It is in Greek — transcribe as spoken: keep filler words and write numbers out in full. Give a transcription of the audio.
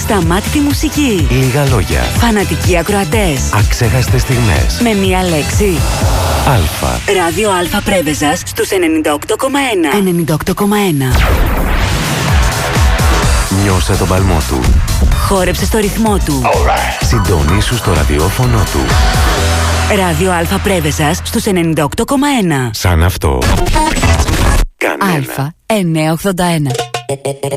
Ασταμάτητη μουσική. Λίγα λόγια. Φανατικοί ακροατές. Αξέχαστες στιγμές. Με μία λέξη. Αλφα. Ράδιο Αλφα Πρέβεζας στους ενενήντα οκτώ κόμμα ένα. ενενήντα οκτώ κόμμα ένα. Νιώσε τον παλμό του. Χόρεψε στο ρυθμό του. Right. Συντονίσου στο ραδιόφωνο του. Ράδιο Αλφα Πρέβεζας στους ενενήντα οκτώ κόμμα ένα. Σαν αυτό. Κανένα. Αλφα εννιακόσια ογδόντα ένα.